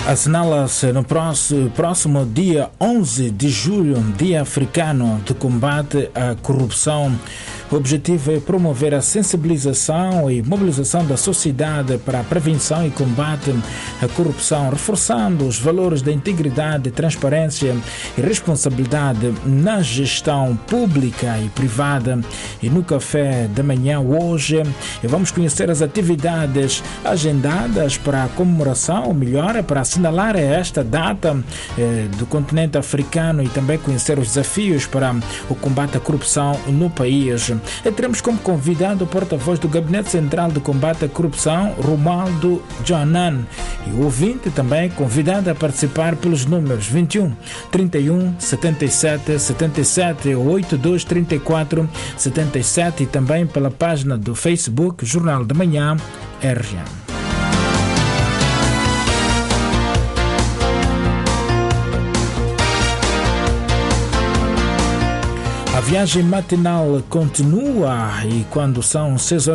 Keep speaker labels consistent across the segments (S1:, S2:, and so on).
S1: Assinala-se no próximo dia 11 de julho, Dia Africano de Combate à Corrupção. O objetivo é promover a sensibilização e mobilização da sociedade para a prevenção e combate à corrupção, reforçando os valores da integridade, transparência e responsabilidade na gestão pública e privada. E no café da manhã hoje vamos conhecer as atividades agendadas para a comemoração, ou melhor, para assinalar esta data do continente africano e também conhecer os desafios para o combate à corrupção no país. E teremos como convidado o porta-voz do Gabinete Central de Combate à Corrupção, Romualdo Joanan, e o ouvinte também convidado a participar pelos números 21 31 77 77 82 34 77 e também pela página do Facebook Jornal da Manhã RGM. A viagem matinal continua e quando são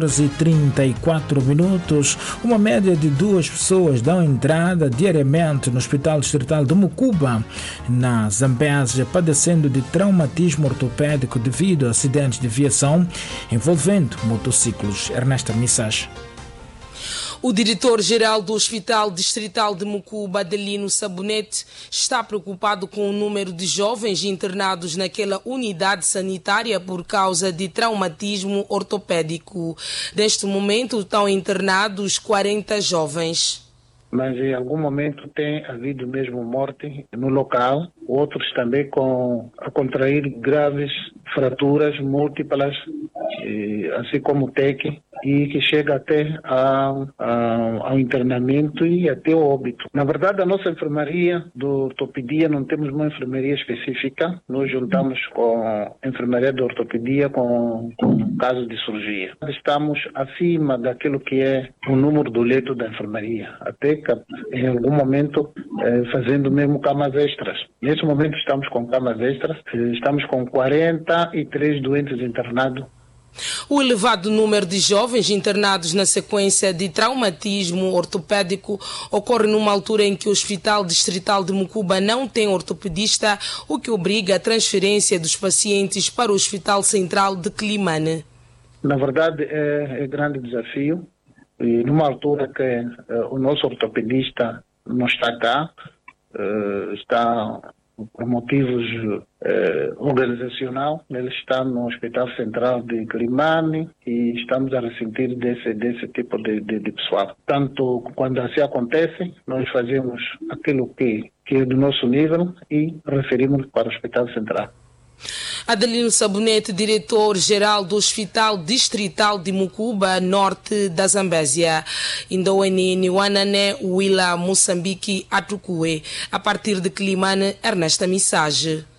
S1: 6h34, uma média de 2 pessoas dão entrada diariamente no Hospital Distrital de Mucuba, na Zambésia, padecendo de traumatismo ortopédico devido a acidentes de viação envolvendo motociclos. Ernesta Missage.
S2: O diretor-geral do Hospital Distrital de Mucuba, Adelino Sabonete, está preocupado com o número de jovens internados naquela unidade sanitária por causa de traumatismo ortopédico. Neste momento estão internados 40 jovens.
S3: Mas em algum momento tem havido mesmo morte no local, outros também a contrair graves fraturas múltiplas, assim como TEC, e que chega até ao internamento e até o óbito. Na verdade, a nossa enfermaria do ortopedia não temos uma enfermaria específica, nós juntamos com a enfermaria de ortopedia com casos de cirurgia. Estamos acima daquilo que é o número do leito da enfermaria, até que em algum momento fazendo mesmo camas extras. Nesse momento estamos com camas extras, estamos com 43 doentes internados.
S2: O elevado número de jovens internados na sequência de traumatismo ortopédico ocorre numa altura em que o Hospital Distrital de Mucuba não tem ortopedista, o que obriga a transferência dos pacientes para o Hospital Central de Quilimane.
S3: Na verdade, é grande desafio. E numa altura que o nosso ortopedista não está cá, está por motivos organizacional, ele está no Hospital Central de Quilimane e estamos a ressentir desse tipo de pessoal. Tanto quando assim acontece, nós fazemos aquilo que é do nosso nível e referimos para o Hospital Central.
S2: Adelino Sabonete, diretor-geral do Hospital Distrital de Mucuba, norte da Zambésia. Indoene Wanane Wila Moçambique Atukue. A partir de Quilimane, Ernesta Missage.